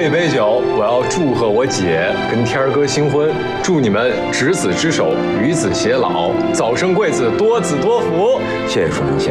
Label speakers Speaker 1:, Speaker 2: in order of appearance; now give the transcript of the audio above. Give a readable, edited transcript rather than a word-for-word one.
Speaker 1: 这杯酒，我要祝贺我姐跟天儿哥新婚，祝你们执子之手，与子偕老，早生贵子，多子多福。
Speaker 2: 谢谢书生先